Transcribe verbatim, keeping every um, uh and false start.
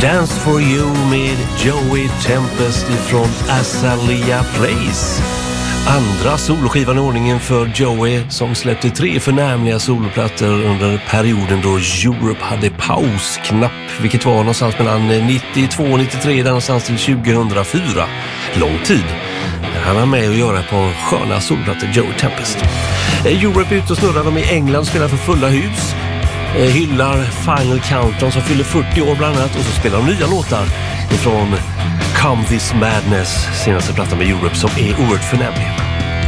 Dance for You med Joey Tempest från Azalea Place. Andra soloskivan i ordningen för Joey, som släppte tre förnämliga soloplattor under perioden då Europe hade pausknapp, vilket var någonstans mellan nittiotvå och nittiotre, där någonstans till tjugohundrafyra. Lång tid. Han var med att göra på sköna soloplattor, Joey Tempest. Europe är ute och snurrar, de i England, spelar för fulla hus. Hyllar Final Countdown som fyller fyrtio år bland annat, och så spelar de nya låtar ifrån Come This Madness, senaste plattan med Europe, som är oerhört förnämlig.